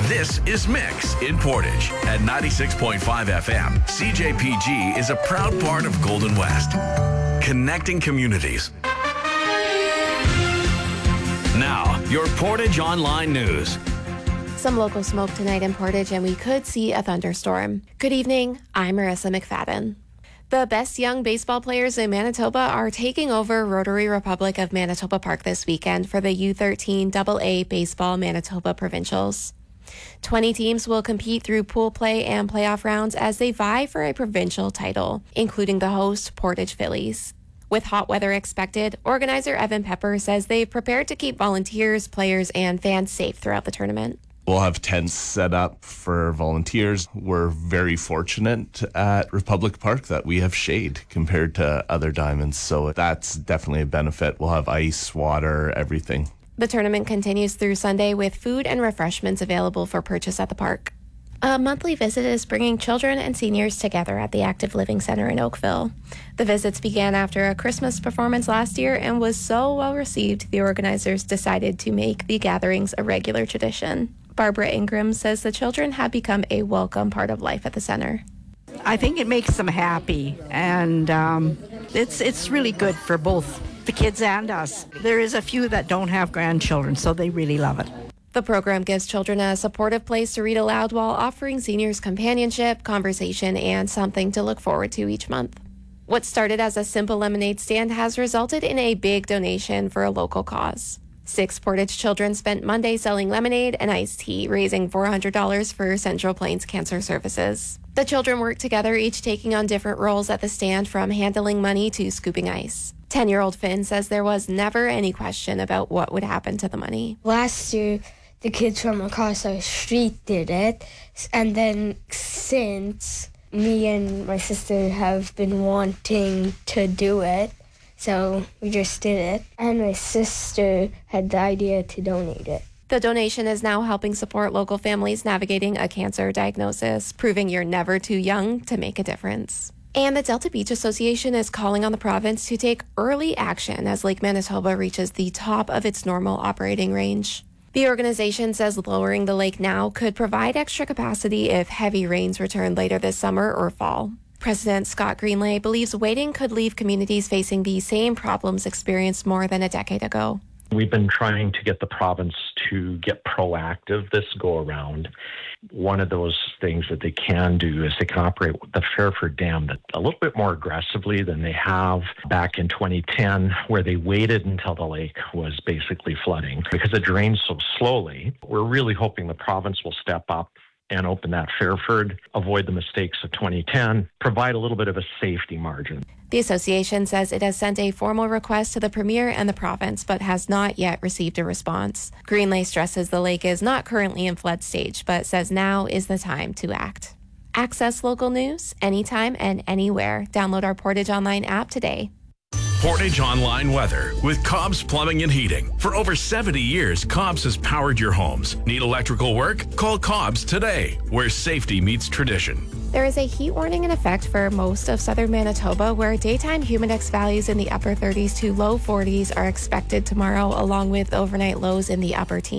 This is Mix in Portage at 96.5 FM. CJPG is a proud part of Golden West, connecting communities. Now, your Portage Online News. Some local smoke tonight in Portage, and we could see a thunderstorm. Good evening, I'm Marissa McFadden. The best young baseball players in Manitoba are taking over Rotary Republic of Manitoba Park this weekend for the U13 AA Baseball Manitoba Provincials. 20 teams will compete through pool play and playoff rounds as they vie for a provincial title, including the host Portage Phillies. With hot weather expected, organizer Evan Pepper says they've prepared to keep volunteers, players, and fans safe throughout the tournament. We'll have tents set up for volunteers. We're very fortunate at Republic Park that we have shade compared to other diamonds, so that's definitely a benefit. We'll have ice, water, everything. The tournament continues through Sunday with food and refreshments available for purchase at the park. A monthly visit is bringing children and seniors together at the Active Living Center in Oakville. The visits began after a Christmas performance last year and was so well received, the organizers decided to make the gatherings a regular tradition. Barbara Ingram says the children have become a welcome part of life at the center. I think it makes them happy, and it's really good for both the kids and us. There is a few that don't have grandchildren, so they really love it. The program gives children a supportive place to read aloud while offering seniors companionship, conversation, and something to look forward to each month. What started as a simple lemonade stand has resulted in a big donation for a local cause. 6 Portage children spent Monday selling lemonade and iced tea, raising $400 for Central Plains Cancer Services. The children worked together, each taking on different roles at the stand, from handling money to scooping ice. 10-year-old Finn says there was never any question about what would happen to the money. Last year, the kids from across our street did it, and then since, me and my sister have been wanting to do it, so we just did it, and my sister had the idea to donate it. The donation is now helping support local families navigating a cancer diagnosis, proving you're never too young to make a difference. And the Delta Beach Association is calling on the province to take early action as Lake Manitoba reaches the top of its normal operating range. The organization says lowering the lake now could provide extra capacity if heavy rains return later this summer or fall. President Scott Greenlay believes waiting could leave communities facing the same problems experienced more than a decade ago. We've been trying to get the province to get proactive this go around. One of those things that they can do is they can operate the Fairford Dam a little bit more aggressively than they have back in 2010, where they waited until the lake was basically flooding. Because it drains so slowly, we're really hoping the province will step up and open that Fairford, avoid the mistakes of 2010, provide a little bit of a safety margin. The association says it has sent a formal request to the Premier and the province, but has not yet received a response. Greenlay stresses the lake is not currently in flood stage, but says now is the time to act. Access local news anytime and anywhere. Download our Portage Online app today. Portage Online Weather with Cobb's Plumbing and Heating. For over 70 years, Cobb's has powered your homes. Need electrical work? Call Cobb's today, where safety meets tradition. There is a heat warning in effect for most of southern Manitoba, where daytime humidex values in the upper 30s to low 40s are expected tomorrow, along with overnight lows in the upper teens.